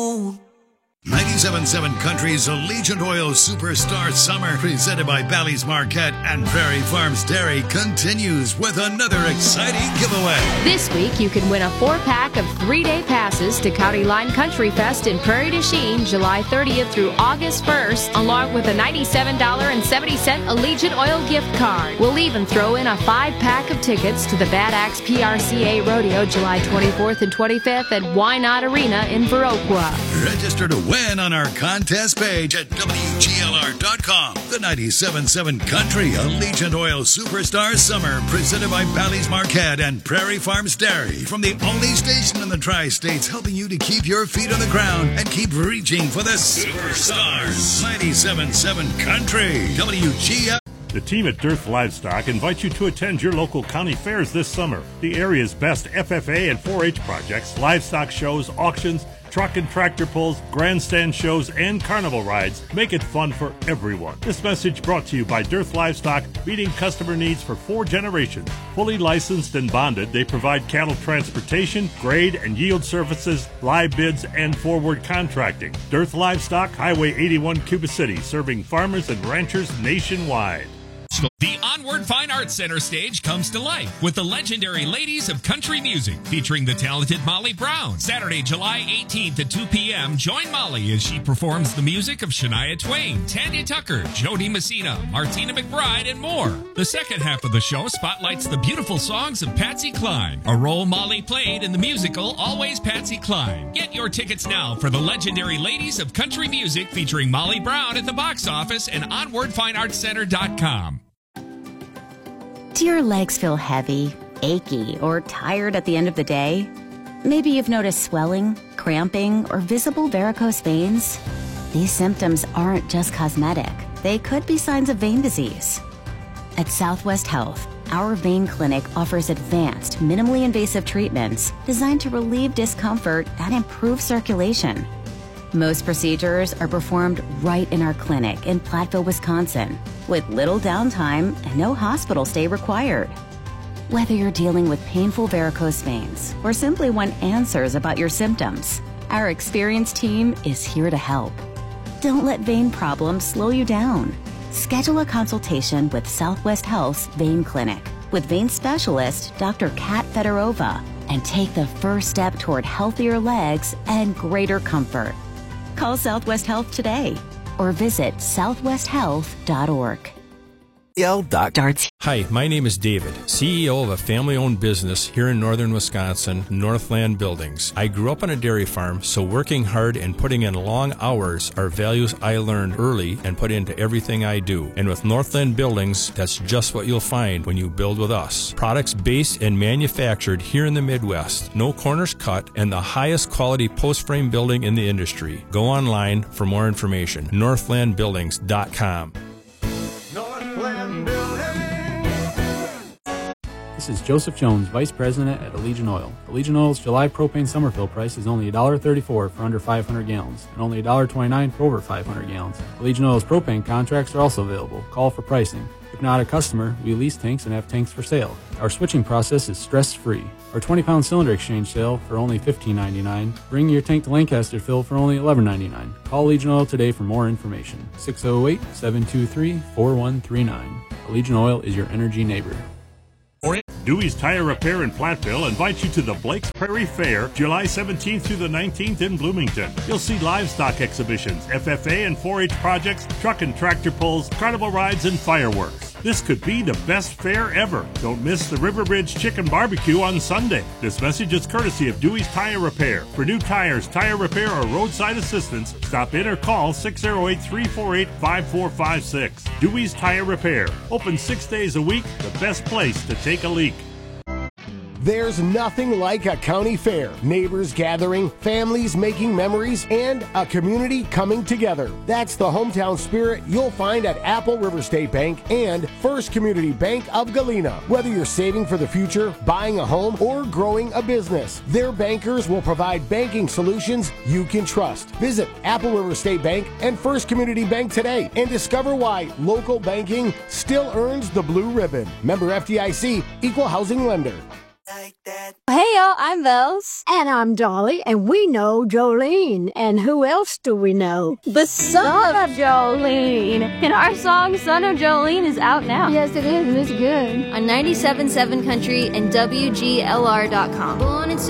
97.7 Country's Allegiant Oil Superstar Summer, presented by Bally's Marquette and Prairie Farms Dairy, continues with another exciting giveaway. This week, you can win a 4-pack of 3-day passes to County Line Country Fest in Prairie du Chien, July 30th through August 1st, along with a $97.70 Allegiant Oil gift card. We'll even throw in a 5-pack of tickets to the Bad Axe PRCA Rodeo, July 24th and 25th at Why Not Arena in Viroqua. Register to win on our contest page at WGLR.com. The 97.7 Country Allegiant Oil Superstar Summer, presented by Bally's Marquette and Prairie Farms Dairy, from the only station in the Tri-States helping you to keep your feet on the ground and keep reaching for the superstars. 97.7 Country, WGLR. The team at Dearth Livestock invites you to attend your local county fairs this summer. The area's best FFA and 4-H projects, livestock shows, auctions, truck and tractor pulls, grandstand shows, and carnival rides make it fun for everyone. This message brought to you by Dearth Livestock, meeting customer needs for 4 generations. Fully licensed and bonded, they provide cattle transportation, grade and yield services, live bids, and forward contracting. Dearth Livestock, Highway 81, Cuba City, serving farmers and ranchers nationwide. The Onward Fine Arts Center stage comes to life with the legendary Ladies of Country Music, featuring the talented Molly Brown. Saturday, July 18th at 2 p.m., join Molly as she performs the music of Shania Twain, Tanya Tucker, Jody Messina, Martina McBride, and more. The second half of the show spotlights the beautiful songs of Patsy Cline, a role Molly played in the musical Always Patsy Cline. Get your tickets now for the legendary Ladies of Country Music, featuring Molly Brown, at the box office and OnwardFineArtsCenter.com. Do your legs feel heavy, achy, or tired at the end of the day? Maybe you've noticed swelling, cramping, or visible varicose veins. These symptoms aren't just cosmetic. They could be signs of vein disease. At Southwest Health, our vein clinic offers advanced, minimally invasive treatments designed to relieve discomfort and improve circulation. Most procedures are performed right in our clinic in Platteville, Wisconsin, with little downtime and no hospital stay required. Whether you're dealing with painful varicose veins or simply want answers about your symptoms, our experienced team is here to help. Don't let vein problems slow you down. Schedule a consultation with Southwest Health's Vein Clinic with vein specialist Dr. Kat Fedorova and take the first step toward healthier legs and greater comfort. Call Southwest Health today or visit southwesthealth.org. Hi, my name is David, CEO of a family-owned business here in northern Wisconsin, Northland Buildings. I grew up on a dairy farm, so working hard and putting in long hours are values I learned early and put into everything I do. And with Northland Buildings, that's just what you'll find when you build with us. Products based and manufactured here in the Midwest, no corners cut, and the highest quality post-frame building in the industry. Go online for more information. NorthlandBuildings.com. This is Joseph Jones, Vice President at Allegiant Oil. Allegiant Oil's July propane summer fill price is only $1.34 for under 500 gallons and only $1.29 for over 500 gallons. Allegiant Oil's propane contracts are also available. Call for pricing. If not a customer, we lease tanks and have tanks for sale. Our switching process is stress-free. Our 20-pound cylinder exchange sale for only $15.99. Bring your tank to Lancaster fill for only $11.99. Call Allegiant Oil today for more information. 608-723-4139. Allegiant Oil is your energy neighbor. Dewey's Tire Repair in Platteville invites you to the Blake's Prairie Fair, July 17th through the 19th in Bloomington. You'll see livestock exhibitions, FFA and 4-H projects, truck and tractor pulls, carnival rides, and fireworks. This could be the best fair ever. Don't miss the River Ridge Chicken Barbecue on Sunday. This message is courtesy of Dewey's Tire Repair. For new tires, tire repair, or roadside assistance, stop in or call 608-348-5456. Dewey's Tire Repair. Open 6 days a week, the best place to take a leak. There's nothing like a county fair. Neighbors gathering, families making memories, and a community coming together. That's the hometown spirit you'll find at Apple River State Bank and First Community Bank of Galena. Whether you're saving for the future, buying a home, or growing a business, their bankers will provide banking solutions you can trust. Visit Apple River State Bank and First Community Bank today and discover why local banking still earns the blue ribbon. Member FDIC, Equal Housing Lender. Hey y'all, I'm Bells. And I'm Dolly, and we know Jolene. And who else do we know? The son of Jolene. And our song, Son of Jolene, is out now. Yes, it is, and it's good. On 97.7 Country and WGLR.com. Born in